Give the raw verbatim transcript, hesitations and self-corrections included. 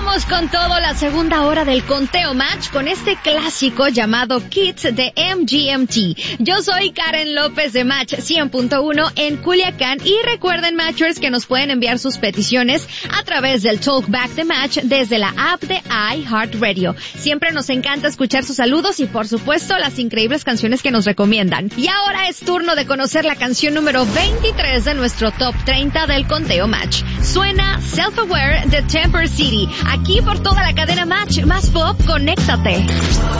Vamos con todo, la segunda hora del Conteo Match con este clásico llamado Kids de M G M T. Yo soy Karen López de Match cien punto uno en Culiacán y recuerden, Matchers, que nos pueden enviar sus peticiones a través del Talkback de Match desde la app de iHeartRadio. Siempre nos encanta escuchar sus saludos y, por supuesto, las increíbles canciones que nos recomiendan. Y ahora es turno de conocer la canción número veintitrés de nuestro Top treinta del Conteo Match. Suena Self-Aware de Temper City. Aquí por toda la cadena Match, más pop, conéctate.